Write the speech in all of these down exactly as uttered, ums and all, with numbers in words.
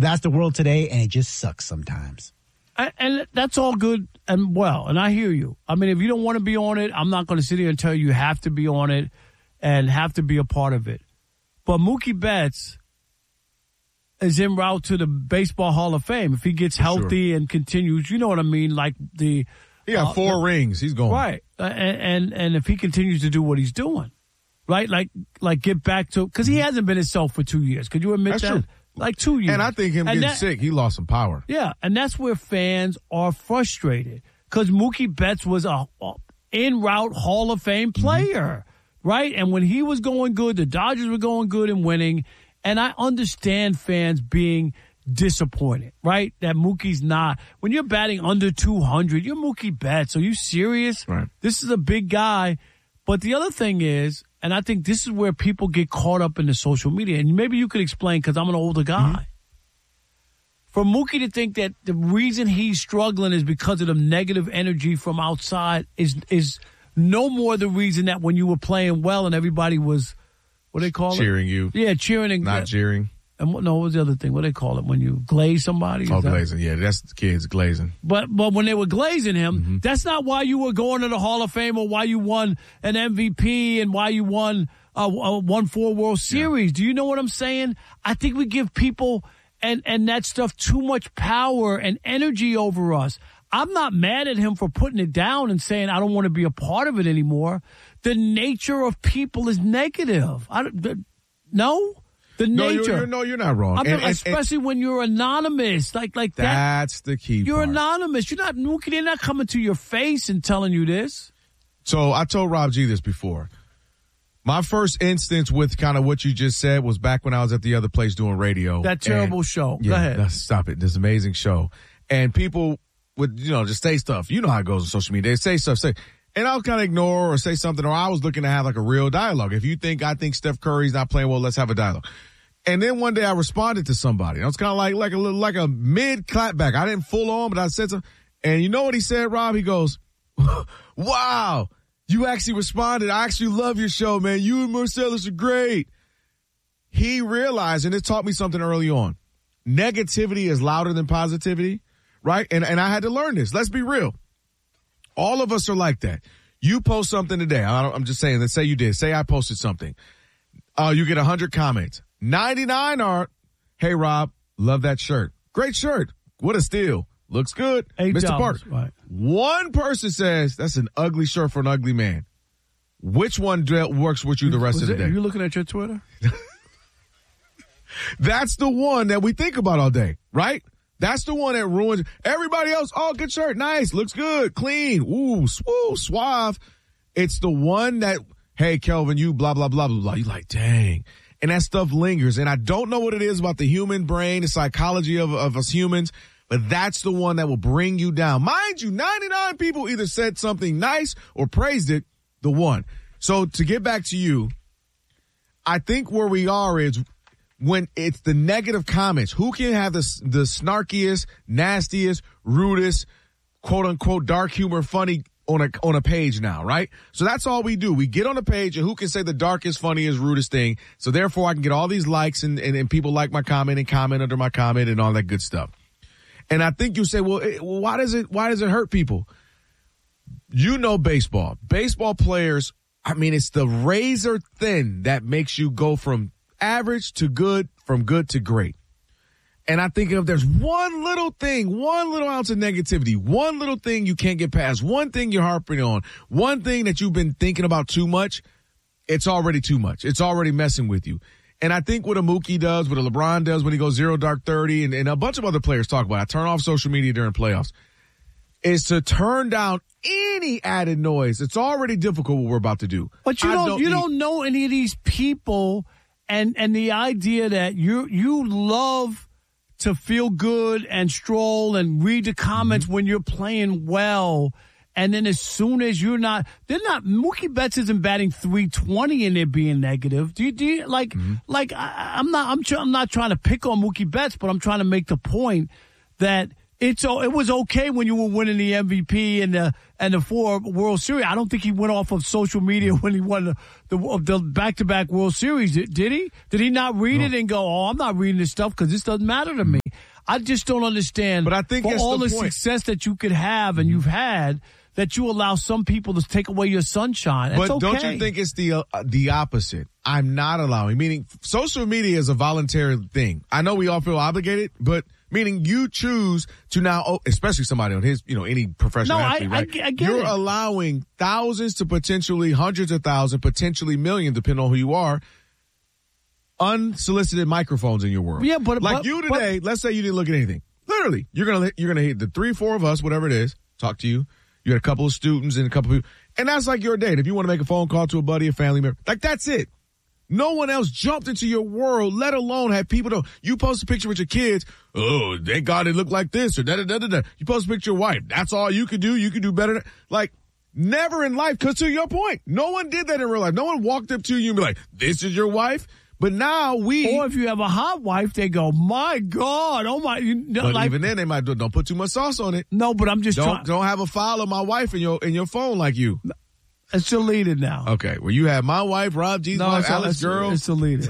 But that's the world today, and it just sucks sometimes. And that's all good and well, and I hear you. I mean, if you don't want to be on it, I'm not going to sit here and tell you you have to be on it and have to be a part of it. But Mookie Betts is en route to the Baseball Hall of Fame. If he gets healthy sure. and continues, you know what I mean, like the... He got uh, four the, rings. He's going. Right. Uh, and, and and if he continues to do what he's doing, right, like like get back to... Because he hasn't been himself for two years. Could you admit that's that? True. Like two years. And I think him and getting that, sick, he lost some power. Yeah, and that's where fans are frustrated because Mookie Betts was a, a en route Hall of Fame player, mm-hmm. right? And when he was going good, the Dodgers were going good and winning. And I understand fans being disappointed, right? That Mookie's not. When you're batting under two hundred, you're Mookie Betts. Are you serious? Right. This is a big guy. But the other thing is, and I think this is where people get caught up in the social media, and maybe you could explain because I'm an older guy. Mm-hmm. For Mookie to think that the reason he's struggling is because of the negative energy from outside is is no more the reason that when you were playing well and everybody was, what do they call cheering it? Cheering you. Yeah, cheering. And, Not cheering. And what, no, what was the other thing? What do they call it when you glaze somebody? Oh, glazing. Yeah, that's the kids glazing. But but when they were glazing him, mm-hmm. that's not why you were going to the Hall of Fame or why you won an M V P and why you won uh, uh, won four World Series. Yeah. Do you know what I'm saying? I think we give people and, and that stuff too much power and energy over us. I'm not mad at him for putting it down and saying I don't want to be a part of it anymore. The nature of people is negative. I, the, no? The no, nature. You're, you're, no, you're not wrong. I mean, and, especially and, when you're anonymous, like like that. That's the key. You're part. anonymous. You're not. They're not coming to your face and telling you this. So I told Rob G this before. My first instance with kind of what you just said was back when I was at the other place doing radio. That terrible and, show. Yeah, Go ahead. Stop it. This amazing show, and people would you know just say stuff. You know how it goes on social media. They say stuff. Say. And I'll kind of ignore or say something, or I was looking to have like a real dialogue. If you think I think Steph Curry's not playing well, let's have a dialogue. And then one day I responded to somebody. I was kind of like like a little like a mid clapback. I didn't full on, but I said something. And you know what he said, Rob? He goes, "Wow, you actually responded. I actually love your show, man. You and Marcellus are great." He realized, and it taught me something early on. Negativity is louder than positivity, right? And and I had to learn this. Let's be real. All of us are like that. You post something today. I don't, I'm just saying, let's say you did. Say I posted something. Uh, you get one hundred comments. ninety-nine are, "Hey, Rob, love that shirt. Great shirt. What a steal. Looks good. Eight Mister dollars, Parker." Right. One person says, "That's an ugly shirt for an ugly man." Which one works with you the rest Was of the it, day? Are you looking at your Twitter? That's the one that we think about all day, right? That's the one that ruins everybody else. Oh, good shirt. Nice. Looks good. Clean. Ooh, swoo, suave. It's the one that, "Hey, Kelvin, you blah, blah, blah, blah, blah." You're like, dang. And that stuff lingers. And I don't know what it is about the human brain, the psychology of, of us humans, but that's the one that will bring you down. Mind you, ninety-nine people either said something nice or praised it, the one. So to get back to you, I think where we are is when it's the negative comments. Who can have the, the snarkiest, nastiest, rudest, quote unquote, dark humor, funny on a, on a page now, right? So that's all we do. We get on a page and who can say the darkest, funniest, rudest thing. So therefore I can get all these likes and, and, and people like my comment and comment under my comment and all that good stuff. And I think you say, well, it, well, why does it, why does it hurt people? You know, baseball, baseball players. I mean, it's the razor thin that makes you go from average to good, from good to great. And I think if there's one little thing, one little ounce of negativity, one little thing you can't get past, one thing you're harping on, one thing that you've been thinking about too much, it's already too much. It's already messing with you. And I think what a Mookie does, what a LeBron does when he goes zero dark thirty, and, and a bunch of other players talk about it, I turn off social media during playoffs, is to turn down any added noise. It's already difficult what we're about to do. But you I don't, don't you need- don't know any of these people. And and the idea that you you love to feel good and stroll and read the comments mm-hmm. when you're playing well, and then as soon as you're not, they're not. Mookie Betts isn't batting three twenty and they're being negative. Do you do you, like mm-hmm. like I, I'm not I'm tr- I'm not trying to pick on Mookie Betts, but I'm trying to make the point that It's it was okay when you were winning the M V P and the and the four World Series. I don't think he went off of social media when he won the the, the back-to-back World Series. Did, did he? Did he not read no. it and go, "Oh, I'm not reading this stuff because this doesn't matter to me"? I just don't understand. But I think for that's all the the, point. success that you could have and you've had, that you allow some people to take away your sunshine. That's but okay. don't you think it's the uh, the opposite? I'm not allowing. Meaning, social media is a voluntary thing. I know we all feel obligated, but meaning you choose to now, oh, especially somebody on his, you know, any professional No, I- athlete, I right? get- I get You're it. allowing thousands to potentially hundreds of thousands, potentially millions, depending on who you are, unsolicited microphones in your world. Yeah, but- like but- you but- today, let's say you didn't look at anything. Literally, you're gonna you're gonna hit the three, four of us, whatever it is, talk to you. You had a couple of students and a couple of people, and that's like your date. If you want to make a phone call to a buddy, a family member, like that's it. No one else jumped into your world, let alone have people to, you post a picture with your kids. Oh, thank God it looked like this or da da da da da. You post a picture of your wife. That's all you could do. You could do better. Than, like, never in life. Cause to your point, no one did that in real life. No one walked up to you and be like, this is your wife. But now we. Or if you have a hot wife, they go, "My God, oh my!" You know, But like, even then, they might do, don't put too much sauce on it. no, but I'm just Don't trying. don't have a file of my wife in your in your phone like you. It's deleted now. Okay, well you have my wife, Rob G's no, wife, it's, Alex it's, girl. it's deleted.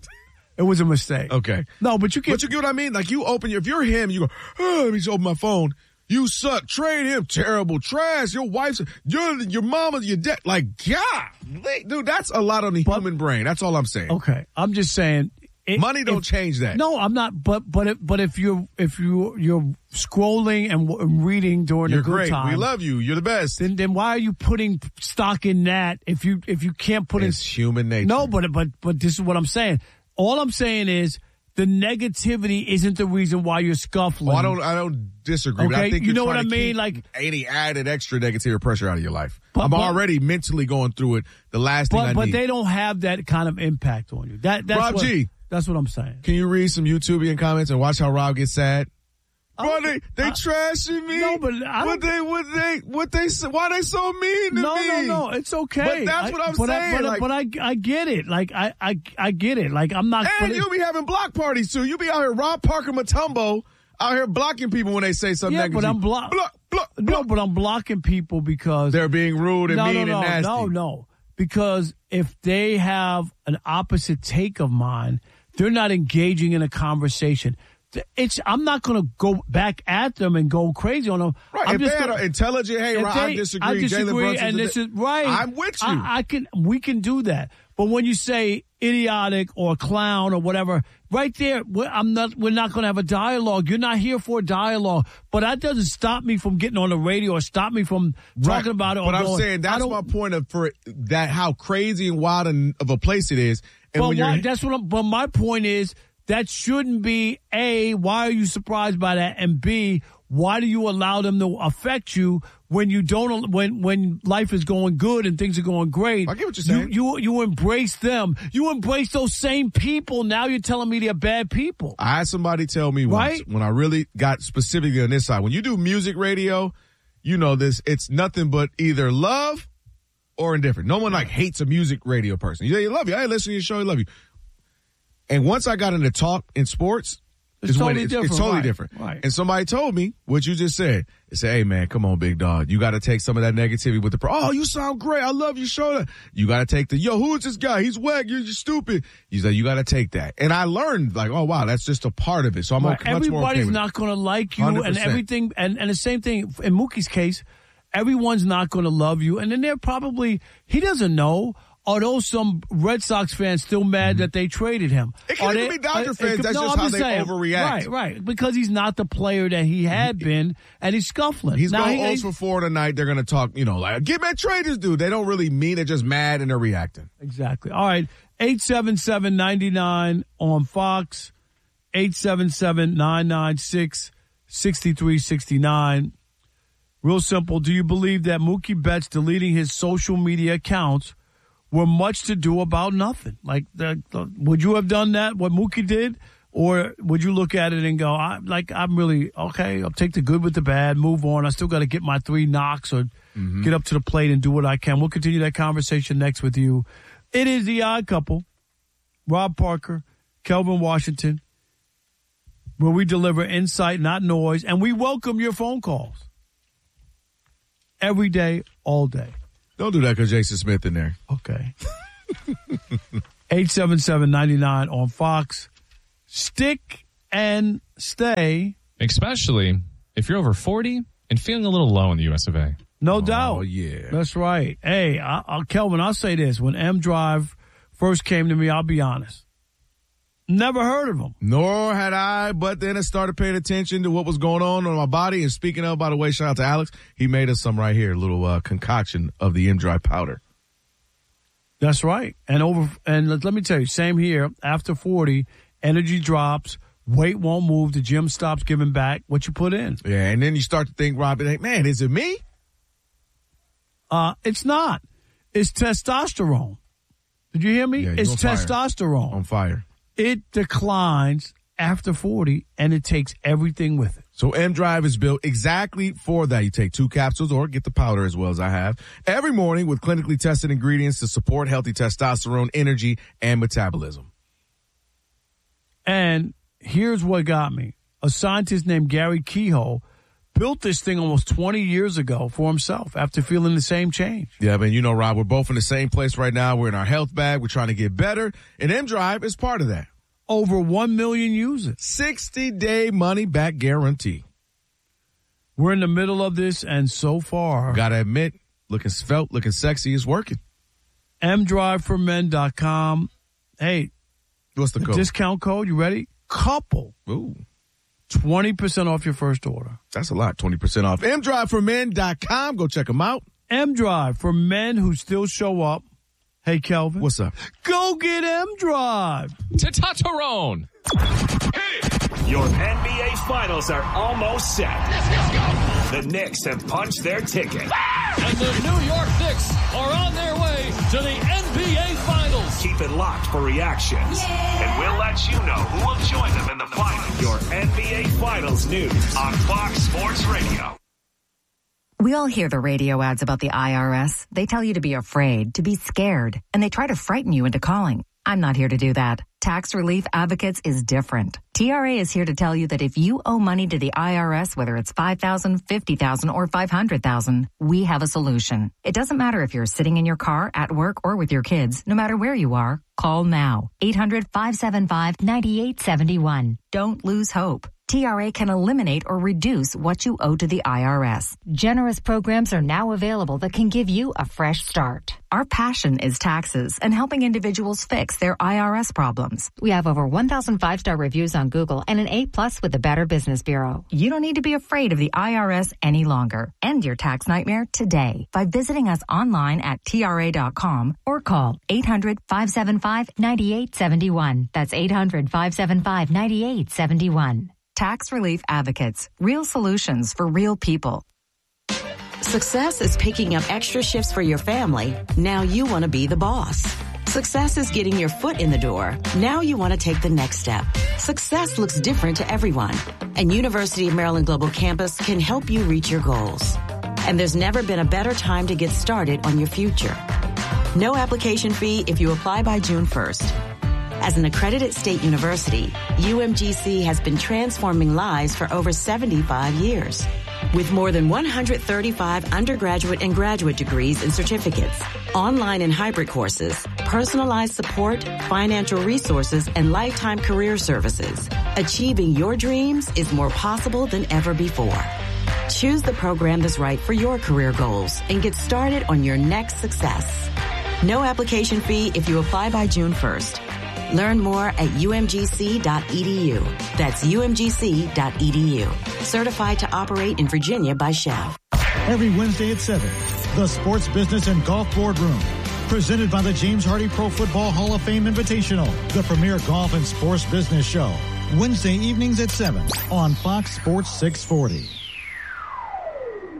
It was a mistake. Okay, No, but you can. but you get what I mean. Like you open your, if you're him, you go, oh, let me just open my phone. You suck. Trade him. Terrible. Trash. Your wife's, your your mama, your dad. Like God, dude, that's a lot on the But- human brain. That's all I'm saying. Okay, I'm just saying. It, Money don't if- change that. No, I'm not. But but if, but if you're if you you're scrolling and w- reading during You're a good great. time, We love you. You're the best. then then why are you putting stock in that if you if you can't put It's in human nature. No, but but but this is what I'm saying. All I'm saying is the negativity isn't the reason why you're scuffling. Well, I don't. I don't disagree. But I Okay, think you you're know what trying I to mean? keep Like- any added extra negative pressure out of your life. But- I'm but- already mentally going through it. The last thing I But but need. they don't have that kind of impact on you. That that's Rob what, G. That's what I'm saying. Can you read some YouTubean comments and watch how Rob gets sad? Bro, Okay. they they I- trashing me. No, but I what don't- they what they what they say- why they so mean to No, me? no, no. It's okay. But that's I- what I'm but I, saying, but, I- like- but I, I get it. Like I, I, I get it. Like I'm not. And but you be having block parties too. You be out here, Rob Parker Matumbo, out here blocking people when they say something Yeah, negative. but I'm block- block, block, no, block. but I'm blocking people because They're being rude and no, mean no, no, and nasty. no, no. Because if they have an opposite take of mine, they're not engaging in a conversation. It's I'm not going to go back at them and go crazy on them. Right. I'm if just they had gonna- an intelligent, hey, if Rob, they- I disagree. I Jalen disagree, Brunson's and a- this is right. I'm with you. I, I can. We can do that. But when you say idiotic or clown or whatever, right there, we're, I'm not. We're not going to have a dialogue. You're not here for a dialogue. But that doesn't stop me from getting on the radio or stop me from Right. talking about it. or But I'm going, saying I that's don't- my point of for that how crazy and wild and of a place it is. And But when you're why, that's what. I'm, but my point is that shouldn't be A, why are you surprised by that? And B, why do you allow them to affect you when you don't, when, when life is going good and things are going great? I get what you're saying. You, you, you embrace them. You embrace those same people. Now you're telling me they're bad people. I had somebody tell me once Right? when I really got specifically on this side, when you do music radio, you know this, it's nothing but either love or indifferent. No one like hates a music radio person. You, they love you. I listen to your show. I love you. And once I got into talk in sports, It's is when totally it's, different, it's totally right, different. right. And somebody told me what you just said. They said, hey man, come on, big dog. You got to take some of that negativity with the pro. Oh, you sound great. I love your show. You got to take the, yo, who's this guy? He's whack. You're just stupid. He's like, you got to take that. And I learned like, oh wow, that's just a part of it. So I'm Right. okay, much more okay Everybody's with not going to like you one hundred and percent. everything. And, and the same thing in Mookie's case, everyone's not going to love you. And then they're probably, he doesn't know. Are those some Red Sox fans still mad that they traded him? It can Are even they- be Dodger uh, it fans. could- That's no, just I'm how they saying, overreact. Right, right. Because he's not the player that he had been, and he's scuffling. He's now, going he- oh for four tonight. They're going to talk, you know, like, get man, trade this dude. They don't really mean it, just mad and they're reacting. Exactly. All right. eight seven seven, nine nine on Fox. eight seven seven, nine nine six, six three six nine. Real simple. Do you believe that Mookie Betts deleting his social media accounts were much to do about nothing? Like, the, the, would you have done that, what Mookie did? Or would you look at it and go, I, like, I'm really, okay, I'll take the good with the bad, move on. I still got to get my three knocks or mm-hmm. get up to the plate and do what I can. We'll continue that conversation next with you. It is The Odd Couple. Rob Parker, Kelvin Washington. where we deliver insight, not noise, and we welcome your phone calls. Every day, all day. Don't do that because Jason Smith in there. Okay. eight seven seven, nine nine on Fox. Stick and stay. Especially if you're over forty and feeling a little low in the U S of A. No oh, doubt. Oh, yeah. That's right. Hey, I, I, Kelvin, I'll say this. When M Drive first came to me, I'll be honest. Never heard of him. Nor had I, but then I started paying attention to what was going on on my body. And speaking of, by the way, shout out to Alex. He made us some right here, a little uh, concoction of the M-Drive powder. That's right. And over, and let, let me tell you, same here. After forty, energy drops, weight won't move, the gym stops giving back what you put in. Yeah, and then you start to think, Robin, hey, man, is it me? Uh, it's not. It's testosterone. Did you hear me? Yeah, it's on fire. testosterone. On fire. It declines after forty, and it takes everything with it. So M-Drive is built exactly for that. You take two capsules or get the powder as well as I have every morning with clinically tested ingredients to support healthy testosterone, energy, and metabolism. And here's what got me. A scientist named Gary Kehoe built this thing almost twenty years ago for himself after feeling the same change. Yeah, man, you know, Rob, we're both in the same place right now. We're in our health bag. We're trying to get better. And M-Drive is part of that. Over one million users. sixty-day money-back guarantee. We're in the middle of this, and so far, gotta admit, looking svelte, looking sexy is working. M drive for men dot com. Hey, what's the code? Discount code, you ready? Couple. Ooh. twenty percent off your first order. That's a lot, twenty percent off. M drive for men dot com. Go check them out. M-Drive for men who still show up. Hey, Kelvin. What's up? Go get M-Drive. Tatatarone. Your N B A Finals are almost set. The Knicks have punched their ticket. And the New York Knicks are on their way to the N B A Finals. Keep it locked for reactions. Yeah. And we'll let you know who will join them in the finals. Your N B A Finals news on Fox Sports Radio. We all hear the radio ads about the I R S. They tell you to be afraid, to be scared, and they try to frighten you into calling. I'm not here to do that. Tax Relief Advocates is different. T R A is here to tell you that if you owe money to the I R S, whether it's five thousand dollars, fifty thousand dollars, or five hundred thousand dollars, we have a solution. It doesn't matter if you're sitting in your car, at work, or with your kids. No matter where you are, call now. eight hundred, five seven five, nine eight seven one. Don't lose hope. T R A can eliminate or reduce what you owe to the I R S. Generous programs are now available that can give you a fresh start. Our passion is taxes and helping individuals fix their I R S problems. We have over one thousand five-star reviews on Google and an A plus with the Better Business Bureau. You don't need to be afraid of the I R S any longer. End your tax nightmare today by visiting us online at T R A dot com or call eight hundred, five seven five, nine eight seven one. That's eight hundred, five seven five, nine eight seven one. Tax Relief Advocates. Real solutions for real people. Success is picking up extra shifts for your family. Now you want to be the boss. Success is getting your foot in the door. Now you want to take the next step. Success looks different to everyone, and University of Maryland Global Campus can help you reach your goals. And there's never been a better time to get started on your future. No application fee if you apply by June first. As an accredited state university, U M G C has been transforming lives for over seventy-five years. With more than one hundred thirty-five undergraduate and graduate degrees and certificates, online and hybrid courses, personalized support, financial resources, and lifetime career services, achieving your dreams is more possible than ever before. Choose the program that's right for your career goals and get started on your next success. No application fee if you apply by June first. Learn more at U M G C dot E D U. That's U M G C dot E D U. Certified to operate in Virginia by S C H E V. Every Wednesday at seven, the Sports Business and Golf Boardroom. Presented by the James Hardy Pro Football Hall of Fame Invitational, the premier golf and sports business show. Wednesday evenings at seven on Fox Sports six forty. Hey,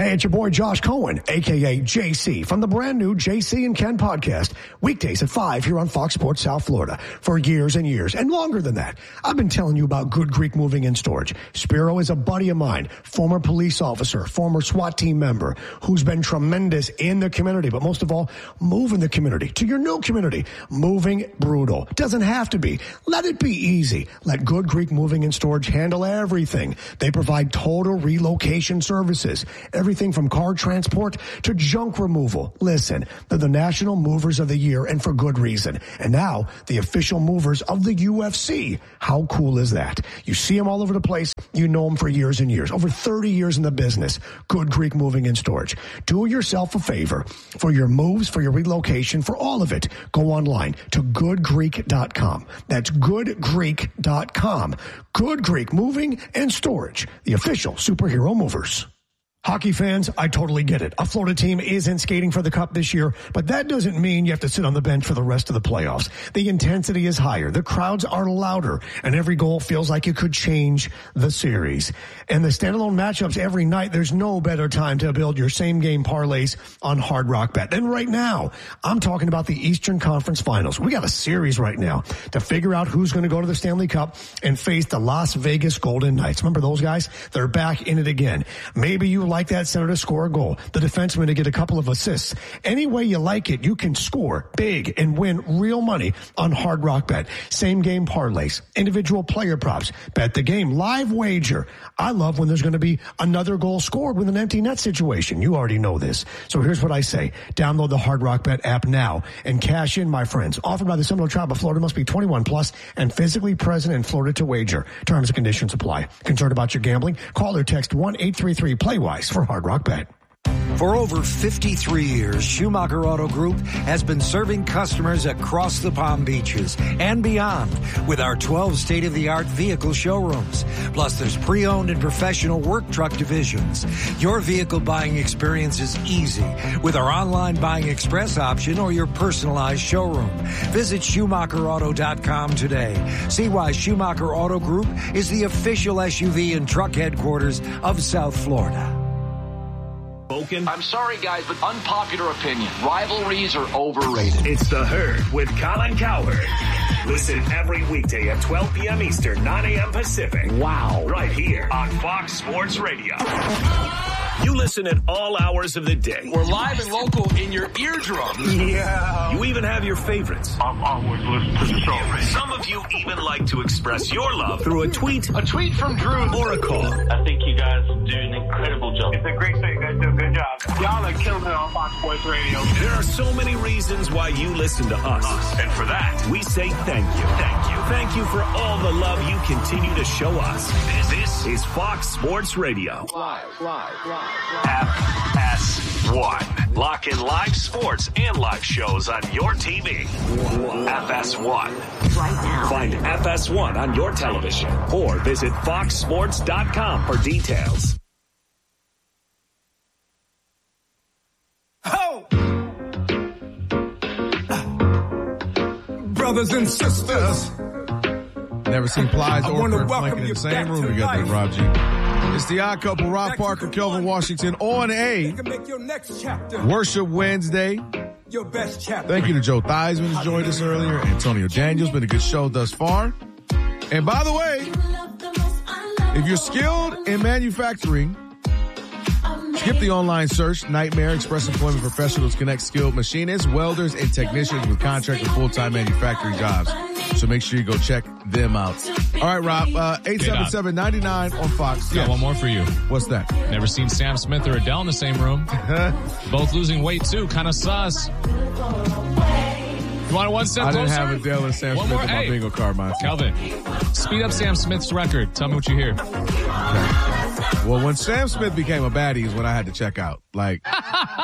Hey, it's your boy Josh Cohen, a k a. J C, from the brand new J C and Ken podcast, weekdays at five here on Fox Sports South Florida. For years and years, and longer than that, I've been telling you about Good Greek Moving and Storage. Spiro is a buddy of mine, former police officer, former SWAT team member, who's been tremendous in the community, but most of all, moving the community to your new community. Moving brutal. Doesn't have to be. Let it be easy. Let Good Greek Moving and Storage handle everything. They provide total relocation services. Everything from car transport to junk removal. Listen, they're the National Movers of the Year, and for good reason. And now, the official movers of the U F C. How cool is that? You see them all over the place. You know them for years and years. Over thirty years in the business. Good Greek Moving and Storage. Do yourself a favor. For your moves, for your relocation, for all of it, go online to good greek dot com. That's good greek dot com. Good Greek Moving and Storage. The official superhero movers. Hockey fans, I totally get it. A Florida team isn't skating for the cup this year, but that doesn't mean you have to sit on the bench for the rest of the playoffs. The intensity is higher, the crowds are louder, and every goal feels like it could change the series. And the standalone matchups every night, there's no better time to build your same-game parlays on Hard Rock Bet than right now. I'm talking about the Eastern Conference Finals. We got a series right now to figure out who's going to go to the Stanley Cup and face the Las Vegas Golden Knights. Remember those guys? They're back in it again. Maybe you like that center to score a goal, the defenseman to get a couple of assists. Any way you like it, you can score big and win real money on Hard Rock Bet. Same game parlays, individual player props, bet the game, live wager. I love when there's going to be another goal scored with an empty net situation. You already know this. So here's what I say. Download the Hard Rock Bet app now and cash in, my friends. Offered by the Seminole Tribe of Florida, must be twenty-one plus and physically present in Florida to wager. Terms and conditions apply. Concerned about your gambling? Call or text one eight three three play wise for Hard Rock Bet. For over fifty-three years, Schumacher Auto Group has been serving customers across the Palm Beaches and beyond with our twelve state-of-the-art vehicle showrooms. Plus, there's pre-owned and professional work truck divisions. Your vehicle buying experience is easy with our online buying express option or your personalized showroom. Visit Schumacher Auto dot com today. See why Schumacher Auto Group is the official S U V and truck headquarters of South Florida. I'm sorry, guys, but unpopular opinion. Rivalries are overrated. It's The Herd with Colin Cowherd. Listen every weekday at twelve p.m. Eastern, nine a.m. Pacific. Wow. Right here on Fox Sports Radio. You listen at all hours of the day. We're live and local in your eardrums. Yeah. You even have your favorites. I'm always listening to the show. Some of you even like to express your love through a tweet, a tweet from Drew, or a call. I think you guys do an incredible job. It's a great thing. You guys do a good job. Y'all are killing it on Fox Sports Radio. There are so many reasons why you listen to us. And for that, we say thank you. Thank you. Thank you for all the love you continue to show us. This, this is Fox Sports Radio. Live, live, live. F S one. Lock in live sports and live shows on your T V. F S one. Right now. Find F S one on your television or visit fox sports dot com for details. Oh! Brothers and sisters. Never seen Plies or Kurt Franklin in the same room together with Rob G. It's the Odd Couple, Rob Parker, Kelvin Washington, on a Worship Wednesday. Your best chapter. Thank you to Joe Theismann who joined us earlier. Antonio Daniels, been a good show thus far. And by the way, if you're skilled in manufacturing, skip the online search. Nightmare Express Employment Professionals connect skilled machinists, welders, and technicians with contract and full-time manufacturing jobs. So make sure you go check them out. All right, Rob, uh, eight seven seven, nine nine on Fox. Got yes. one more for you. What's that? Never seen Sam Smith or Adele in the same room. Both losing weight, too. Kind of sus. You want one step I closer? didn't have Adele and Sam one Smith more. on my Hey. bingo card, Monty. Kelvin, speed up Sam Smith's record. Tell me what you hear. Okay. Well, when Sam Smith became a baddie is when I had to check out. Like,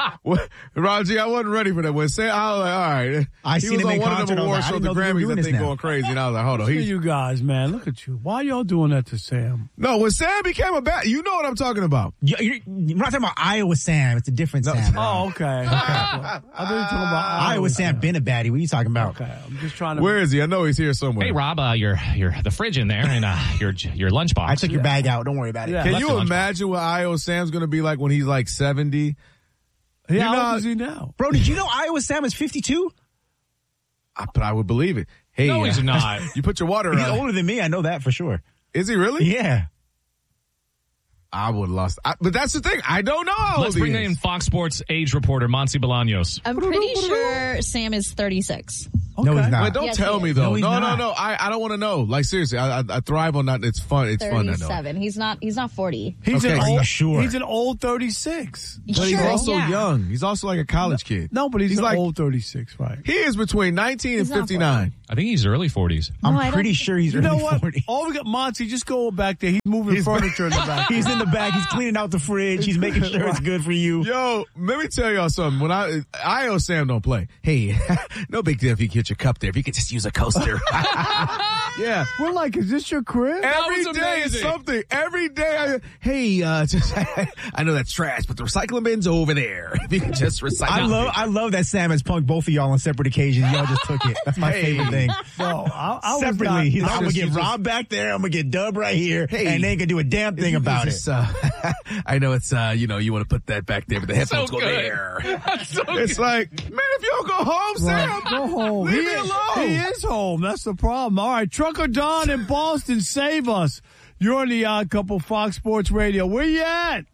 Raji, I wasn't ready for that. When Sam, I was like, all right. I he seen was him on in one of concert, them I was award like, I shows, didn't the know they were Grammys, doing that this thing now. going crazy. And I was like, hold on. Look at He's, you guys, man. Look at you. Why y'all doing that to Sam? no, when Sam became a bat, you know what I'm talking about. You, you're, we're not talking about Iowa Sam. It's a different Sam. Oh, okay. okay. I thought you were talking about Iowa Sam been a baddie. What are you talking about? Okay, I'm just trying to. Where is he? I know he's here somewhere. Hey, Rob, uh, your your the fridge in there and uh, your your lunchbox. I took your bag out. Don't worry about it. Yeah. Can Left you your lunchbox. imagine what Iowa Sam's going to be like when he's like seventy? Yeah, You how know- old is he now? Bro, did you know Iowa Sam is fifty-two? I, but I would believe it. Hey, No, uh, he's not. You put your water He's on. older than me. I know that for sure. Is he really? Yeah. I would have lost. I, but that's the thing. I don't know how Let's old bring he in is. Fox Sports age reporter Monty Bolaños. I'm pretty sure Sam is thirty-six. No, he's not. Wait, don't Yes, tell he me is. though. No, he's No, no, not. no. I, I don't want to know. Like seriously, I, I I thrive on that. It's fun. It's fun to know. thirty-seven. He's not. He's not forty. He's Okay, an are old. you sure? He's an old thirty-six. But he's Sure, also yeah. young. He's also like a college kid. No, but he's, He's an like- old thirty-six, right? He is between nineteen He's and not fifty-nine. I think he's early forties. No, I I'm don't pretty think- sure he's You know early what? forty. Oh, we got Monty. Just go back there. He's moving He's- furniture in the back. He's in the back. He's cleaning out the fridge. He's making sure it's good for you. Yo, let me tell y'all something. When I Io Sam don't play. Hey, no big deal if you get your cup there. If you could just use a coaster. Yeah. We're like, is this your crib? Every was day is amazing. something. Every day, I, hey, uh, just, I know that's trash, but the recycling bin's over there. If you can just recycle. I love, I love that Sam has punked both of y'all on separate occasions. Y'all just took it. That's my Hey. favorite thing. No, I, I was Separately, not- he's I like, I'm gonna was get just- Rob back there. I'm gonna get Dub right here, Hey. and they ain't gonna do a damn thing about it. Just, uh, I know it's, uh, you know, you want to put that back there, but the headphones So go good. there. so It's like, man, if you don't go home, Sam, Right, go home. leave he, me is- alone. he is home. That's the problem. All right, Trucker Don in Boston, save us. You're on the Odd Couple, Fox Sports Radio. Where you at?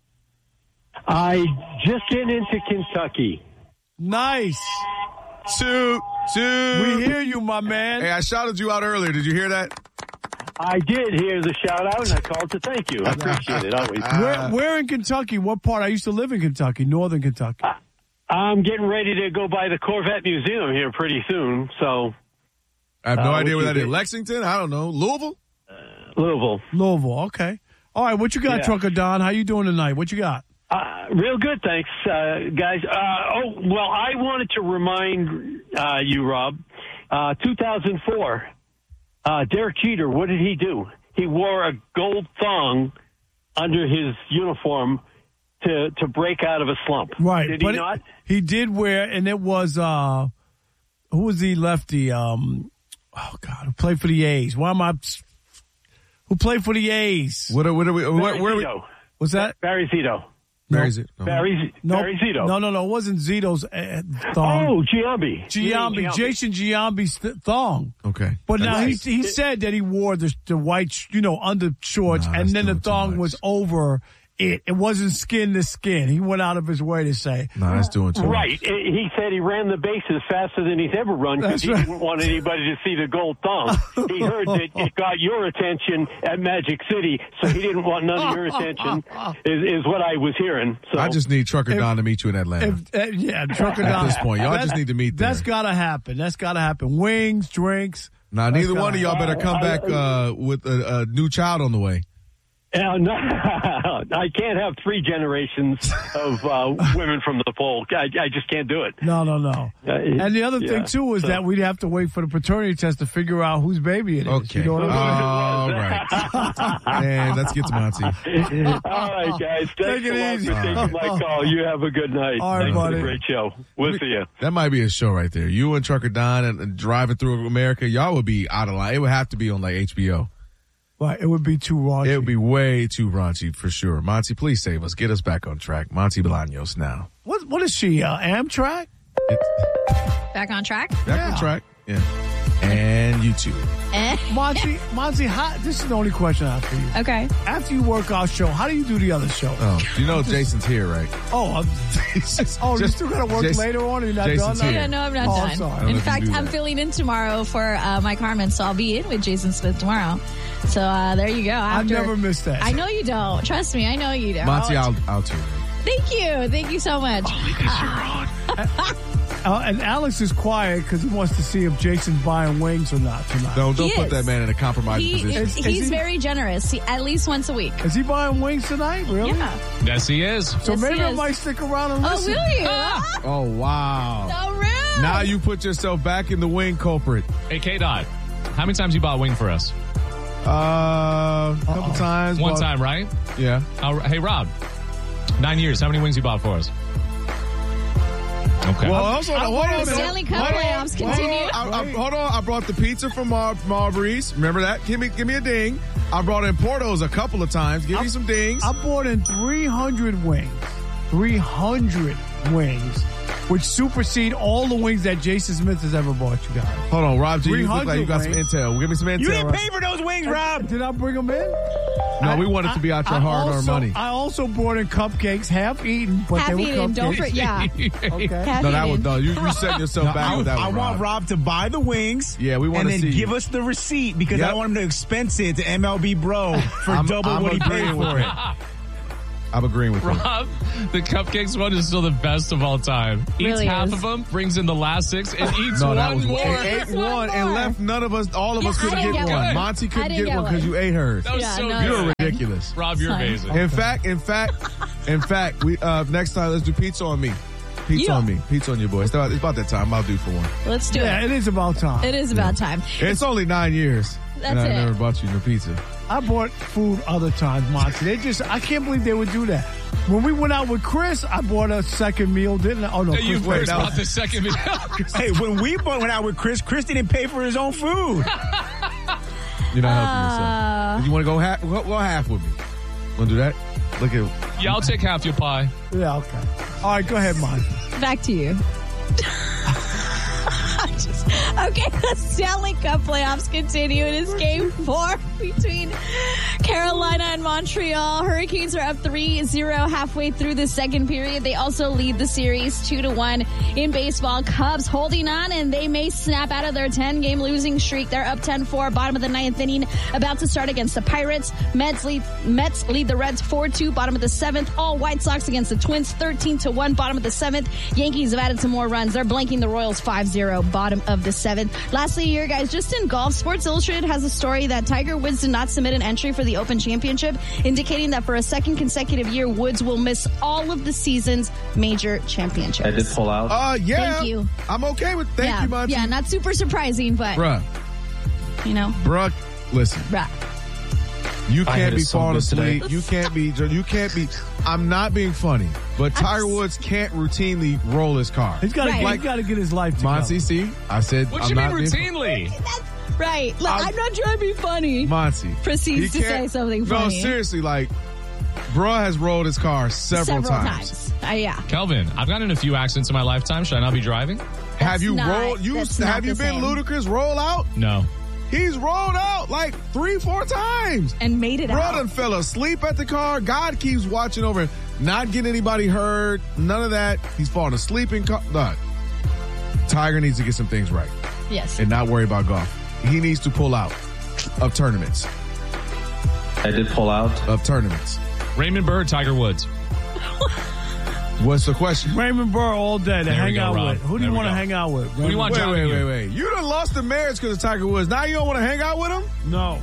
I just getting into Kentucky. Nice. Toot, toot. We hear you, my man. Hey, I shouted you out earlier. Did you hear that? I did hear the shout out and I called to thank you. I appreciate it always. Where, where in Kentucky? What part? I used to live in Kentucky, northern Kentucky. I'm getting ready to go by the Corvette Museum here pretty soon. So I have no Uh, idea what where you that is. think? Lexington? I don't know. Louisville? Louisville. Louisville, okay. All right, what you got, Yeah. Trucker Don? How you doing tonight? What you got? Uh, real good, thanks, uh, guys. Uh, oh, well, I wanted to remind uh, you, Rob, uh, two thousand four, uh, Derek Jeter, what did he do? He wore a gold thong under his uniform to to break out of a slump. Right. Did he but it- not? he did wear, and it was, uh, who was the lefty? Um, oh, God, who played for the A's? Why am I, who played for the A's? What are, what are we, where, Barry where are we? Zito. Was that? Barry Zito. Where is it? No. Barry, No, Barry Zito. no, no, no. It wasn't Zito's uh, thong. Oh, Giambi. Giambi, Jason Giambi's th- thong. Okay. But now Right. he he said that he wore the the white, sh- you know, under shorts, Nah, and that's then the doing too thong much. was over it. It wasn't skin to skin. He went out of his way to say, No, that's doing too Right. much. He said he ran the bases faster than he's ever run because That's he right. didn't want anybody to see the gold thong. He heard that it got your attention at Magic City, so he didn't want none of your attention, is, is what I was hearing. So I just need Trucker If- Don to meet you in Atlanta. if, uh, "Yeah, Trucker At Don." this point, y'all That's- just need to meet there. That's gotta happen. That's gotta happen. Wings, drinks. now, That's neither gotta one of y'all better come back uh, with a, a new child on the way. Uh, no, I can't have three generations of uh, women from the pole. I, I just can't do it. No, no, no. Uh, And the other yeah, thing too is so- that we'd have to wait for the paternity test to figure out whose baby it is. Okay. You know what I mean? All right. And let's get to Monty. All right, guys. Thanks Take it a lot easy. for taking my call. You have a good night. All right, Thanks for buddy. the great show. We'll see you. That might be a show right there. You and Trucker Don and, and driving through America, y'all would be out of line. It would have to be on like H B O. Right, it would be too raunchy. It would be way too raunchy for sure. Monty, please save us. Get us back on track. Monty Bolaños now. What what is she? Uh, Amtrak? Back on track. Back Yeah. on track. Yeah. And you too. Eh. Monty, Monty, how, this is the only question I have for you. Okay. After you work our show, how do you do the other show? Oh, you know Jason's here, right? Oh, I'm, Just- oh, you just- still got to work Jason- later on, or you're not Jason's done? here. Yeah, no, I'm not Oh, done. I'm sorry. I don't In know if you fact, do I'm that. filling in tomorrow for uh, Mike Harmon, so I'll be in with Jason Smith tomorrow. So uh, there you go. I've After, never missed that. I know you don't. Trust me, I know you don't. Monty, I'll, I'll tune in. Thank you. Thank you so much. Because you're on. Uh, and Alex is quiet because he wants to see if Jason's buying wings or not tonight. Don't don't He put is. that man in a compromising He, position. Is- is he's he- very generous. He, at least once a week. Is he buying wings tonight? Really? Yeah. Yes, he is. So Yes, maybe he I is. might stick around and Oh, listen. will you? Ah, Oh wow! so rude. Now you put yourself back in the wing culprit. Hey, K-Dot, how many times you bought a wing for us? Uh, a couple times. One bought- time, right? Yeah. Uh, hey, Rob, nine years. How many wings you bought for us? Okay. Well, also, I hold bought on. the Stanley Cup Hold on. playoffs Hold on. continue. I, I, hold on. I brought the pizza from Mar- Marbury's. Remember that? Give me, give me a ding. I brought in Porto's a couple of times. Give me some dings. I bought in three hundred wings. three hundred wings, which supersede all the wings that Jason Smith has ever bought you guys. Hold on, Rob G. You look like you got some wings. intel. Give me some intel. You didn't Rob. pay for those wings, Rob. Did I bring them in? No, we want it to be out your I hard-earned also- money. I also brought in cupcakes, half eaten, but Half they were eaten, cupcakes. don't forget. Yeah. Okay. Half No, that eaten. was no. You, you set yourself No, back I, with that I one, want Rob. Rob to buy the wings. Yeah, we wanna and then see give you. us the receipt because Yep. I don't want him to expense it to M L B Bro for I'm- double I'm what he paid agreeing with for you. it. I'm agreeing with you. Rob, the cupcakes one is still the best of all time. Eats Really half is. of them, brings in the last six, and eats No, one that was more. one. Ate One one and more. left none of us. All of Yeah, us I couldn't didn't get get one. one. Monty I couldn't didn't get get one because one. you ate hers. That was Yeah, so no, good. You're fine. ridiculous. Rob, you're Fine. amazing. In fact, in fact, in fact, we uh next time let's do pizza on me. Pizza Yeah. on me. Pizza on you, boys. It's about, it's about that time. I'll do for one. Let's do Yeah, it. it is about time. It is about time. It's only nine years. That's and I it. never bought you no pizza. I bought food other times, Monty. They just, I can't believe they would do that. When we went out with Chris, I bought a second meal, didn't I? Oh, no, Hey, you Chris wait, first that bought was- the second video. Hey, when we went out with Chris, Chris didn't pay for his own food. You're not helping Uh, yourself. You want to go half? Go, go half with me. Want to do that? Look at. Yeah, I'll take half your pie. Yeah, okay. All right, go ahead, Monty. Back to you. Just- okay, the Stanley Cup playoffs continue. It is game four between Carolina and Montreal. Hurricanes are up three zero halfway through the second period. They also lead the series two to one in baseball. Cubs holding on, and they may snap out of their ten-game losing streak. They're up ten four, bottom of the ninth inning, about to start against the Pirates. Mets lead, Mets lead the Reds four two, bottom of the seventh. All White Sox against the Twins thirteen to one, bottom of the seventh. Yankees have added some more runs. They're blanking the Royals five zero, bottom of the seventh. Lastly here, guys, just in golf, Sports Illustrated has a story that Tiger Woods did not submit an entry for the Open Championship, indicating that for a second consecutive year, Woods will miss all of the season's major championships. I did pull out. Uh, yeah. Thank you. I'm okay with. Thank yeah, you, Monty. yeah, not super surprising, but Bruh, you know, bruh. Listen, bruh. you I can't hit be it so falling good today. asleep. You can't be. You can't be. I'm not being funny, but Tiger Woods can't routinely roll his car. He's got to Right. he's got to get his life together. Monty, see, I said. What I'm you mean not being routinely? Right. Look, I'm- I'm, not trying to be funny. Monty Proceeds he to can't- say something No, funny. seriously, like, bruh has rolled his car several, Several times. Uh, yeah. Kelvin, I've gotten in a few accidents in my lifetime. Should I not be driving? Have you not- rolled? You that's have not you the been same. Ludacris roll out? No. He's rolled out like three, four times. And made it Bruh out. done fell asleep at the car. God keeps watching over him, not getting anybody hurt. None of that. He's falling asleep in car. Nah. Tiger needs to get some things right Yes. and not worry about golf. He needs to pull out of tournaments. I did pull out. Of tournaments. Raymond Burr, Tiger Woods. What's the question? Raymond Burr all day to There we hang go, out Rob. with. Who do There you we want to go. hang out with? Who do you want Wait, driving wait, you? wait, wait. You done lost the marriage because of Tiger Woods. Now you don't want to hang out with him? No.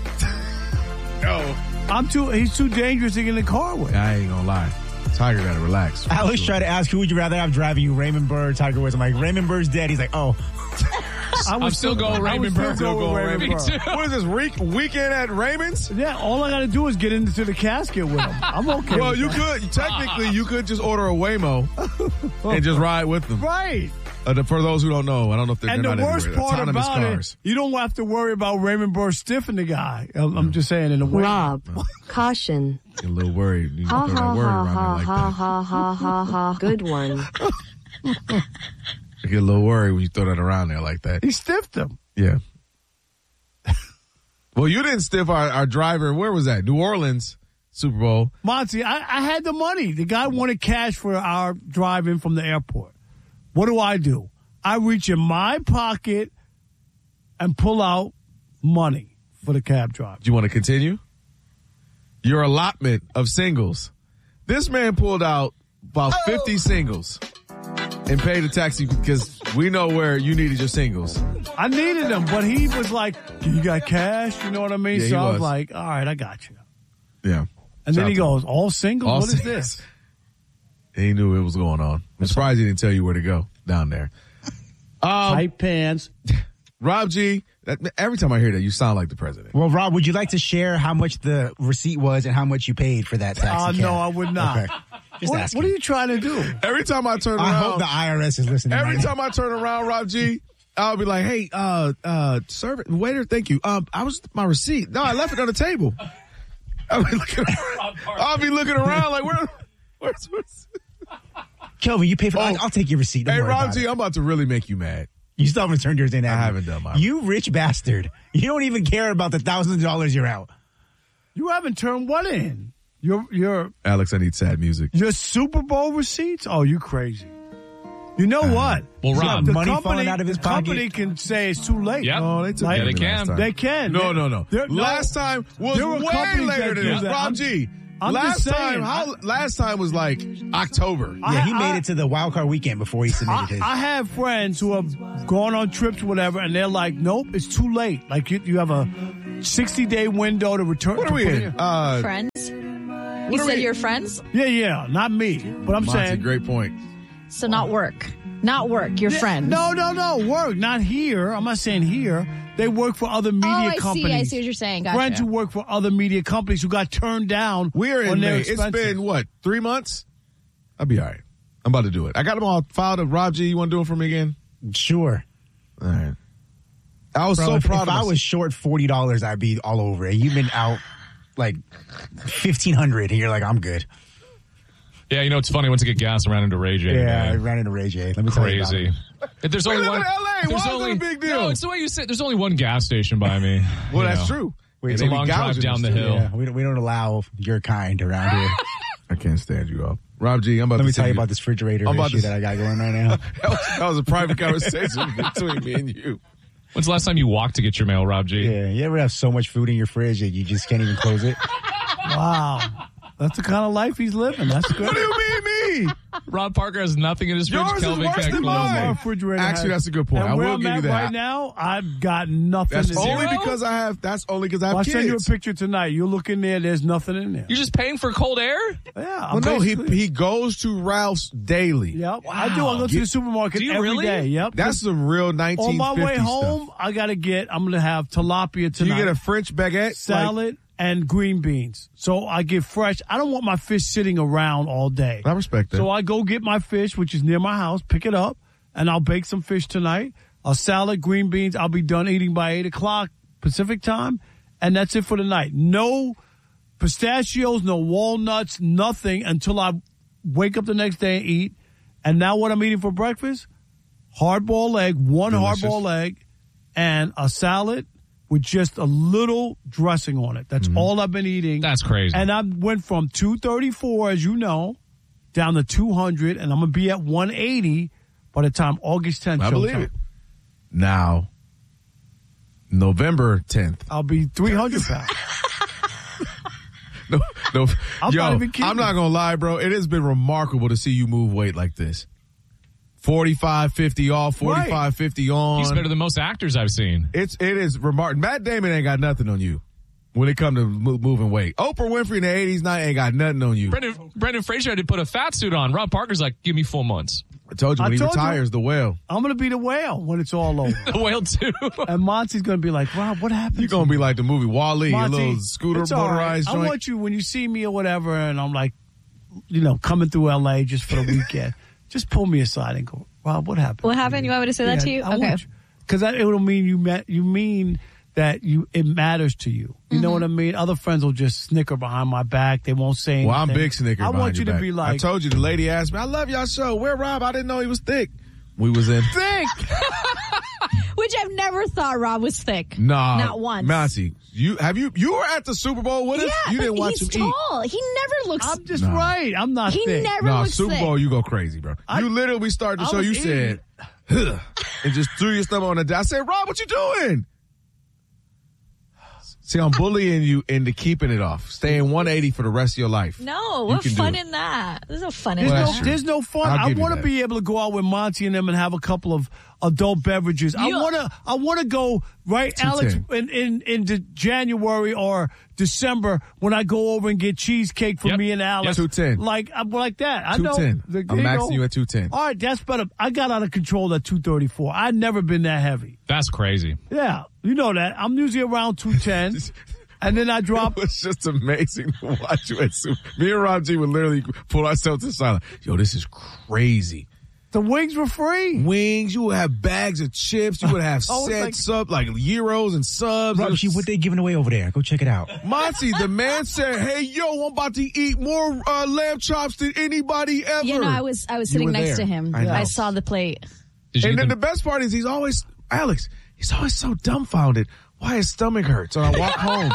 No. I'm too, he's too dangerous to get in the car with. I ain't gonna lie. Tiger gotta relax. Alex tried to ask who would you rather have driving you, Raymond Burr or Tiger Woods. I'm like, Raymond Burr's dead. He's like, oh. I would I'm still going I would Raymond still Burr. go with Go Raymond Raymond Burr. Burr. What is this, week, weekend at Raymond's? Yeah, all I got to do is get into the casket with him. I'm okay Well, with you that. could, technically, you could just order a Waymo and just ride with them. Right. Uh, the- for those who don't know, I don't know if they're, And they're the not worst everywhere. part Autonomous about cars. it, you don't have to worry about Raymond Burr stiffing the guy. I'm I'm just saying in the way. Rob, caution. Get a little worried. You Ha throw ha that word ha around ha me like ha that. ha ha ha ha. Good one. I get a little worried when you throw that around there like that. He stiffed him. Yeah. Well, you didn't stiff our, our driver. Where was that? New Orleans Super Bowl. Monty, I, I had the money. The guy wanted cash for our drive in from the airport. What do I do? I reach in my pocket and pull out money for the cab drive. Do you want to continue? Your allotment of singles. This man pulled out about fifty singles and paid a taxi because we know where you needed your singles. I needed them, but he was like, "You got cash?" You know what I mean? Yeah, so he I was was. like, "All right, I got you." Yeah. And then Shout he out to goes, "All singles? All what is singles. this?" He knew it was going on. I'm surprised he didn't tell you where to go down there. Um, Tight pants. Rob G, that, every time I hear that, you sound like the president. Well, Rob, would you like to share how much the receipt was and how much you paid for that taxi Oh, cab? no, I would not. Okay. Just What, asking. what are you trying to do? Every time I turn around. I hope the I R S is listening. Every right time I turn around, Rob G, I'll be like, hey, uh, uh, server, waiter, thank you. Um, I was, my receipt. No, I left it on the table. I'll be looking, I'll be looking around like, where, where's, where's, Kelvin, you pay for. Oh. I'll, I'll take your receipt. Don't Hey, worry Rob about G, it. I'm about to really make you mad. You still haven't turned yours in. I have you? haven't done mine. You rich bastard. You don't even care about the thousands of dollars you're out. You haven't turned what in? Your your Alex, I need sad music. your Super Bowl receipts? Oh, you crazy. You know what? Well, Rob, the money company, falling out of his the company pocket. can say it's too late. Yep. Oh, they took Like, care of they me last can. time. They can. No, no, no. There- no. Last time was There were way companies later that than do this. that. Rob I'm- G. I'm last just time, saying, how, last time was like October. I- Yeah, he I- made it to the wild card weekend before he submitted his. I, I have friends who have gone on trips or whatever, and they're like, nope, it's too late. Like, you, you have a sixty-day window to return. What to are we put in? Uh, Friends? You are said we- your friends? Yeah, yeah, not me. But I'm Monty, saying. great point. So not work. Not work, your Yeah, friends. No, no, no, work. Not here. I'm not saying here. They work for other media Oh, I see. companies. I see what you're saying. Gotcha. Friends who work for other media companies who got turned down. We're on in their May. It's expenses. been, what, three months? I'll be all right. I'm about to do it. I got them all filed up. Rob G, you want to do them for me again? Sure. All right. I was Bro, so if, proud if of I myself. was short forty dollars, I'd be all over it. You've been out like fifteen hundred, and you're like, I'm good. Yeah, you know, it's funny. Once I get gas, I ran into Ray J. Yeah, I man. ran into Ray J. Let me tell you about Crazy. it. If there's We only live one, in L A. if there's Why is only, it a big deal? No, it's the way you say it. There's only one gas station by me. Well, you that's know. true. Wait, It's They a be long drive gouging down us, the too. hill. Yeah, we don't, we don't allow your kind around here. I can't stand you up. Rob G, I'm about Let to me tell send you about this refrigerator I'm about issue to- that I got going right now. that, was, that was a private conversation between me and you. When's the last time you walked to get your mail, Rob G? Yeah, you ever have so much food in your fridge that you just can't even close it? Wow. That's the kind of life he's living. That's good. What do you mean me? Rob Parker has nothing in his fridge. Yours is Kelvin worse can't than close mine. it. My refrigerator Actually, has- that's a good point. And I where will I'm give at you that. right now, I've got nothing. That's in only there. because I have. That's only because I have I'll kids. send you a picture tonight. You look in there. There's nothing in there. You're just paying for cold air? Yeah. Well, no, he basically- he goes to Ralph's daily. Yep. I do. I go to Get- the supermarket Do you every really? day. Yep. That's some real nineteen on fifties my way home. stuff. I got to get. I'm going to have tilapia Do tonight. you get a French baguette? salad and green beans. So I get fresh. I don't want my fish sitting around all day. Like, I respect that. So I go get my fish, which is near my house, pick it up, and I'll bake some fish tonight. A salad, green beans. I'll be done eating by eight o'clock Pacific time, and that's it for the night. No pistachios, no walnuts, nothing until I wake up the next day and eat. And now what I'm eating for breakfast? Hard-boiled egg, one Delicious. hard-boiled egg, and a salad with just a little dressing on it. That's all I've been eating. That's crazy. And I went from two thirty-four, as you know, down to two hundred, and I'm going to be at one eighty by the time August tenth I shows believe up. it. Now, November tenth. I'll be three hundred pounds. No, no. I'm Yo, not even kidding. I'm not going to lie, bro. It has been remarkable to see you move weight like this. forty-five, fifty off, forty-five, fifty on. He's better than most actors I've seen. It's, it is remarkable. Matt Damon ain't got nothing on you when it comes to mo- moving weight. Oprah Winfrey in the eighties night ain't got nothing on you. Brendan, Brendan Fraser had to put a fat suit on. Rob Parker's like, give me four months. I told you when I he told you. retires, the whale. I'm going to be the whale when it's all over. The whale too. And Monty's going to be like, Rob, what happened? You're going to be like the movie Wall-E, a Monty, little scooter it's all right. motorized I joint. want you, when you see me or whatever, and I'm like, you know, coming through L A just for the weekend, just pull me aside and go, Rob, what happened? What happened? You want me to say that to you? Okay. Because it will mean you met, you mean that you it matters to you. You know what I mean? Other friends will just snicker behind my back. They won't say anything. Well, I'm big snicker I behind want you your to back. be like, I told you, the lady asked me, I love y'all show. Where Rob? I didn't know he was thick. We was in. thick. Which I've never thought Rob was thick. Nah. Not once. Monty, you, have you, you were at the Super Bowl with us? Yeah, You didn't but watch he's him eat. tall. He never looks. I'm just Nah. right. I'm not He thick. never No, looks Super thick. Bowl, you go crazy, bro. I- you literally started the I show. was You eating. said, huh, and just threw your stomach on the desk. I said, Rob, what you doing? See, I'm bullying you into keeping it off. Staying one eighty for the rest of your life. No, You what can do fun it. in that? There's no fun in There's Well, that. that's no, true. there's no fun. I'll I give you want to that. be able to go out with Monty and them and have a couple of adult beverages. I You- want to. I want to go right, Alex, in in into January or December when I go over and get cheesecake for Yep. me and Alex. Yep. two ten. Like I'm like that. I know. two ten. The- I'm you maxing know. you at two ten. All right, that's better. I got out of control at two thirty-four. I've never been that heavy. That's crazy. Yeah, you know that. I'm usually around two ten, and then I drop. It was just amazing to watch you at Super. Me and Rob G would literally pull ourselves to the side. Like, yo, this is crazy. The wings were free. Wings, you would have bags of chips. You would have Oh, it's set like- sub, like gyros and subs. It Rob, was- G, what they giving away over there? Go check it out. Monty, the man said, hey, yo, I'm about to eat more uh, lamb chops than anybody ever. Yeah, no, I was I was You sitting were next there. to him. I know. I saw the plate. Did you And get then the- the best part is he's always, Alex, he's always so dumbfounded why his stomach hurts when I walk home.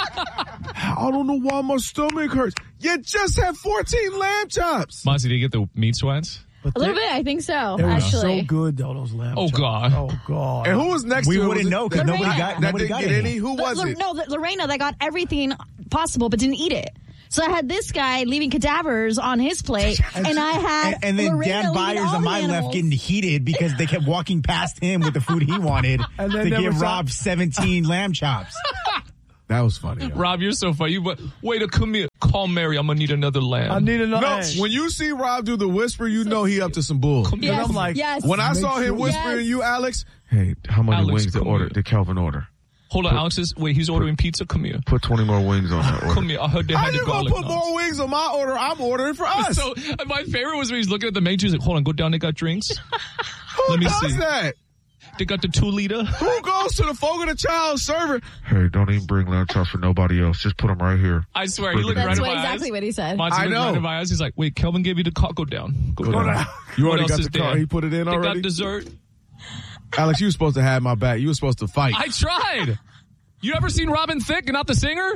I don't know why my stomach hurts. You just had fourteen lamb chops. Monty, did you get the meat sweats? But A little bit, I think so. They were Actually, so good though. Those lamb. Oh, chops. God. Oh God. And who was next We to him? wouldn't Was it- know because that- nobody Lorena. got That nobody didn't got get any. any? Who was L- it? No, the- Lorena that got everything possible but didn't eat it. So I had this guy leaving cadavers on his plate, and I had And, and then Lorena Dan leaving Byers all on the my left animals. getting heated because they kept walking past him with the food he wanted And then to there give was Rob seventeen lamb chops. That was funny. yo. Rob, you're so funny. You, but wait to come here. Call Mary. I'm gonna need another lamb. I need another. No, egg. when you see Rob do the whisper, you know he up to some bull. Come Yes, And I'm like, yes. When I Make saw him sure- whispering Yes. you, Alex, hey, how many Alex, wings did come order? here. Did Kelvin order? Hold on, Alex is wait. He's ordering pizza. Come here. Put twenty more wings on that order. Come here. I heard they How had the you gonna garlic put knots. more wings on my order? I'm ordering for us. So my favorite was when he's looking at the menu. He's like, "Hold on, go down. They got drinks. Who Let me does see. that? They got the two liter." Who goes to the Fogo de Child server? Hey, don't even bring lamb chops for nobody else. Just put them right here. I swear, he looked That's right in what, my exactly eyes. what he said. Monty I looked know. right in my eyes. He's like, "Wait, Kelvin gave you the car. Go down. Go, Go down. down. You What already else got is the car. there? He put it in They already? got dessert. Alex, you were supposed to have my back. You were supposed to fight. I tried. You ever seen Robin Thicke and not the singer?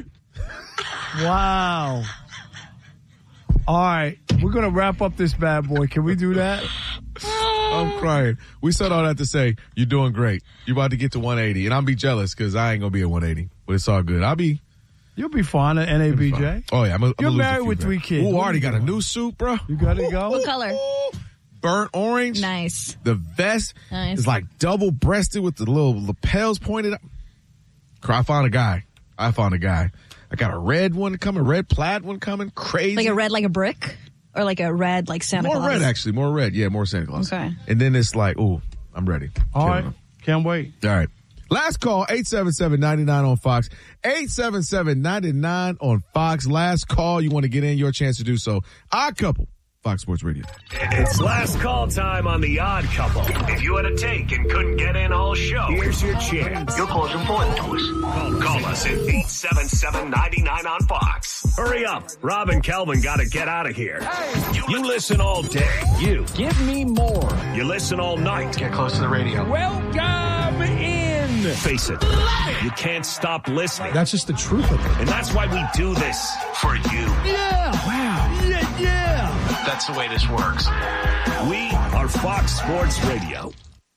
Wow. All right, we're gonna wrap up this bad boy. Can we do that? I'm crying. We said all that to say you're doing great. You're about to get to one eighty, and I'll be jealous because I ain't gonna be at one eighty, but it's all good. I'll be. You'll be fine at N A B J. Oh yeah, I'm. A, You're I'm married with three kids. Ooh, What already are you got a doing? new suit, bro. You gotta go. What color? Burnt orange. Nice. The vest Nice. is like double breasted with the little lapels pointed up. I found a guy. I found a guy. I got a red one coming, red plaid one coming. Crazy. Like a red, like a brick, or like a red, like Santa More Claus. red, actually. More red. Yeah, more Santa Claus. Okay. And then it's like, ooh, I'm ready. All Killing right, them. can't wait. All right. Last call, eight seven seven, nine nine on Fox. eight seven seven, nine nine on Fox. Last call. You want to get in, your chance to do so. Odd Couple, Fox Sports Radio. It's last call time on The Odd Couple. If you had a take and couldn't get in all show, here's your chance. Your call's important to us. Call, call us at eight seven seven, nine nine on Fox. Hurry up. Rob and Kelvin got to get out of here. You, you listen all day. You. Give me more. You listen all night. Get close to the radio. Welcome in. Face it. You can't stop listening. That's just the truth of it. And that's why we do this. For you. Yeah. Wow. Yeah, yeah. That's the way this works. We are Fox Sports Radio.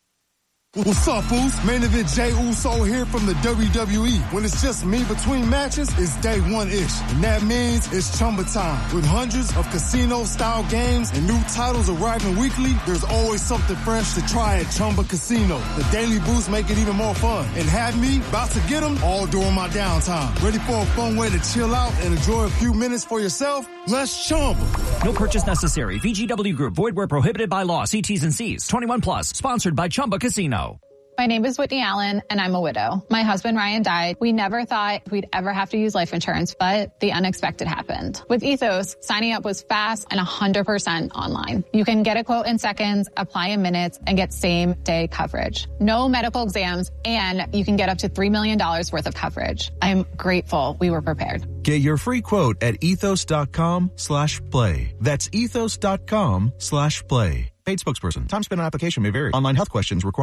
What's up, fools? Main event Jey Uso here from the W W E. When it's just me between matches, it's day one-ish. And that means it's Chumba time. With hundreds of casino-style games and new titles arriving weekly, there's always something fresh to try at Chumba Casino. The daily boosts make it even more fun. And have me about to get them all during my downtime. Ready for a fun way to chill out and enjoy a few minutes for yourself? Let's Chumba. No purchase necessary. V G W Group. Void where prohibited by law. See T's and C's. twenty-one plus. Sponsored by Chumba Casino. My name is Whitney Allen, and I'm a widow. My husband, Ryan, died. We never thought we'd ever have to use life insurance, but the unexpected happened. With Ethos, signing up was fast and one hundred percent online. You can get a quote in seconds, apply in minutes, and get same-day coverage. No medical exams, and you can get up to three million dollars worth of coverage. I'm grateful we were prepared. Get your free quote at ethos.com slash play. That's ethos.com slash play. Paid spokesperson. Time spent on application may vary. Online health questions required.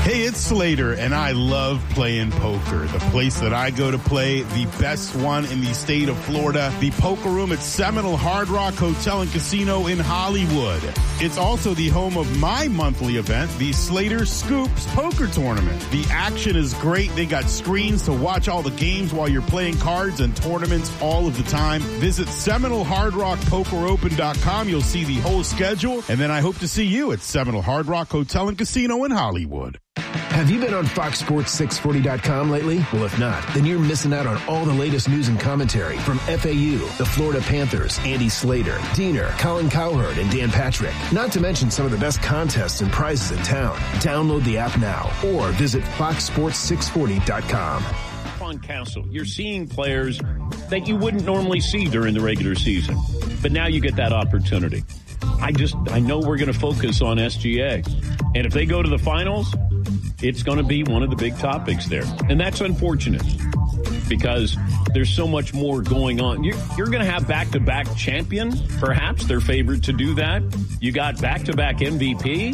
Hey, it's Slater, and I love playing poker. The place that I go to play, the best one in the state of Florida, the Poker Room at Seminole Hard Rock Hotel and Casino in Hollywood. It's also the home of my monthly event, the Slater Scoops Poker Tournament. The action is great. They got screens to watch all the games while you're playing cards and tournaments all of the time. Visit Seminole Hard Rock Poker Open dot com. You'll see the whole schedule, and then I hope to see you at Seminole Hard Rock Hotel and Casino in Hollywood. Have you been on Fox Sports six forty dot com lately? Well, if not, then you're missing out on all the latest news and commentary from F A U, the Florida Panthers, Andy Slater, Diener, Colin Cowherd, and Dan Patrick. Not to mention some of the best contests and prizes in town. Download the app now or visit Fox Sports six forty dot com. On Castle, you're seeing players that you wouldn't normally see during the regular season, but now you get that opportunity. I just, I know we're going to focus on S G A, and if they go to the finals, it's going to be one of the big topics there. And that's unfortunate because there's so much more going on. You're, you're going to have back-to-back champion. Perhaps they're favored to do that. You got back-to-back M V P.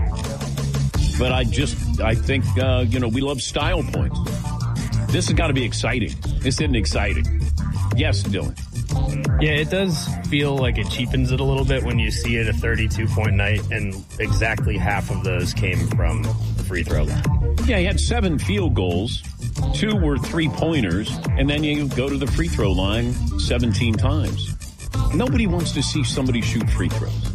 But I just, I think, uh, you know, we love style points. This has got to be exciting. This isn't exciting. Yes, Dylan. Yeah, it does feel like it cheapens it a little bit when you see it a thirty-two point night, and exactly half of those came from the free throw line. Yeah, he had seven field goals. Two were three-pointers, and then you go to the free throw line seventeen times. Nobody wants to see somebody shoot free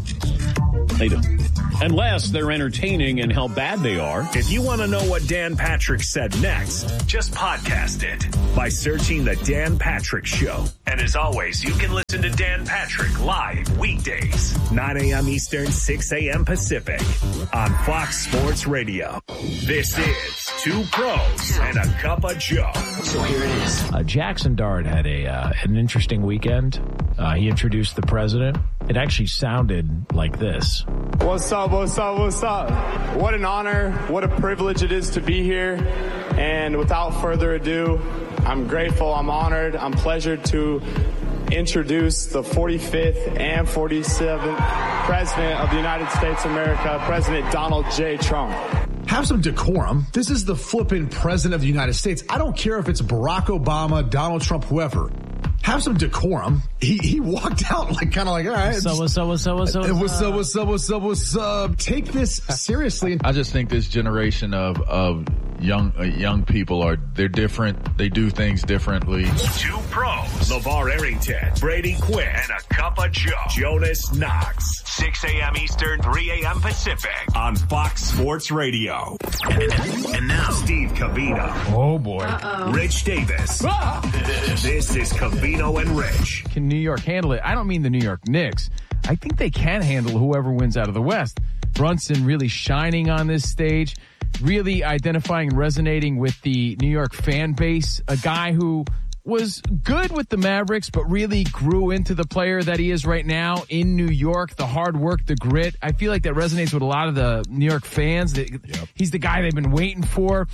throws. They don't. Unless they're entertaining and how bad they are. If you want to know what Dan Patrick said next, just podcast it by searching The Dan Patrick Show. And as always, you can listen to Dan Patrick live weekdays, nine a.m. Eastern, six a.m. Pacific on Fox Sports Radio. This is Two Pros and a Cup of Joe. So here it is. Uh, Jackson Dart had a uh, an interesting weekend. Uh, he introduced the president. It actually sounded like this. What's up, what's up, what's up? What an honor, what a privilege it is to be here. And without further ado, I'm grateful, I'm honored, I'm pleasured to introduce the forty-fifth and forty-seventh President of the United States of America, President Donald J. Trump. Have some decorum. This is the flippin' President of the United States. I don't care if it's Barack Obama, Donald Trump, whoever. Have some decorum. He he walked out like kind of like, all right. So what's up, what's up, what's up, what's up, what's up, what's up, what's up. Take this seriously. I just think this generation of of young uh, young people are they're different. They do things differently. Two pros, LeVar Arrington, Brady Quinn, and a cup of Joe, Jonas Knox. six a.m. Eastern, three a.m. Pacific on Fox Sports Radio. And, and now, Steve Covino. Oh, boy. Uh-oh. Rich Davis. Ah! This is Covino and Rich. Can New York handle it? I don't mean the New York Knicks. I think they can handle whoever wins out of the West. Brunson really shining on this stage, really identifying and resonating with the New York fan base. A guy who was good with the Mavericks, but really grew into the player that he is right now in New York. The hard work, the grit. I feel like that resonates with a lot of the New York fans. Yep. He's the guy they've been waiting for,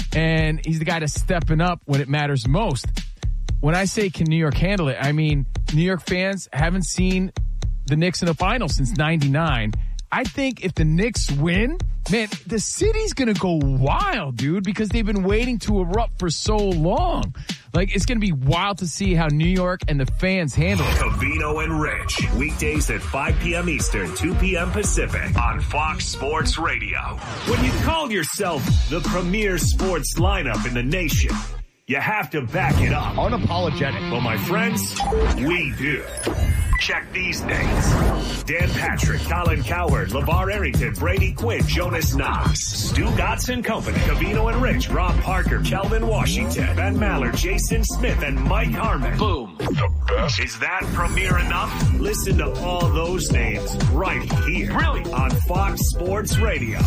and he's the guy that's stepping up when it matters most. When I say can New York handle it, I mean New York fans haven't seen the Knicks in the finals since ninety-nine. I think if the Knicks win, man, the city's going to go wild, dude, because they've been waiting to erupt for so long. Like, it's going to be wild to see how New York and the fans handle it. Covino and Rich, weekdays at five p.m. Eastern, two p.m. Pacific on Fox Sports Radio. When you call yourself the premier sports lineup in the nation, you have to back it up. Unapologetic. Well, my friends, we do. Check these names. Dan Patrick, Colin Cowherd, LeVar Arrington, Brady Quinn, Jonas Knox, Stu Gotts Company, Covino and Rich, Rob Parker, Kelvin Washington, Ben Maller, Jason Smith, and Mike Harmon. Boom. The best. Is that premier enough? Listen to all those names right here. Really? On Fox Sports Radio.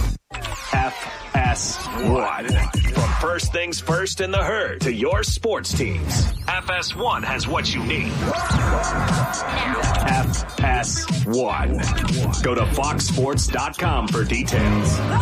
F S one. From first things first in the herd to your sports teams, F S one has what you need. F S one. Go to fox sports dot com for details.